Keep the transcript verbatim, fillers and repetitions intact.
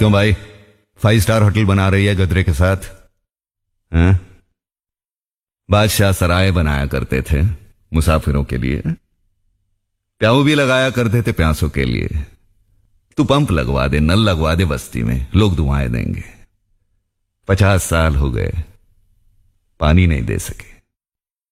क्यों भाई, five star hotel बना रही है गदरे के साथ? हैं? बादशाह सराय बनाया करते थे मुसाफिरों के लिए, प्याऊ भी लगाया करते थे प्यासों के लिए। तू पंप लगवा दे, नल लगवा दे बस्ती में, लोग दुआएं देंगे। पचास साल हो गए, पानी नहीं दे सके।